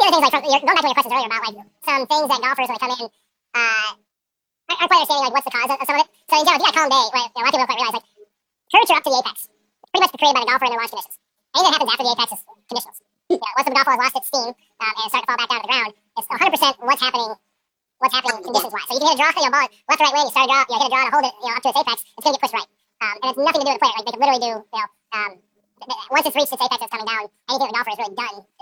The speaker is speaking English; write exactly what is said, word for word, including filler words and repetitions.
the other thing is, like, from, you're, going back to your questions earlier about, like, some things that golfers, when they come in, uh, aren't quite understanding, like, what's the cause of, of some of it. So, in general, if you got a calm day, right, you know, a lot of people don't quite realize, like, curvature up to the apex, pretty much created by the golfer in their launch conditions. Anything that happens after the apex is conditionals. You know, once the golf ball has lost its steam um, and starts to fall back down to the ground, it's one hundred percent what's happening, what's happening conditions-wise. So you can hit a draw, you know, ball left or right lane, you start a draw, you know, hit a draw and hold it, you know, up to its apex, it's going to get pushed right. Um, and it's nothing to do with the player. Like, they could literally do, you know, um, once it's reached its apex, it's coming down. Anything the golfer has really done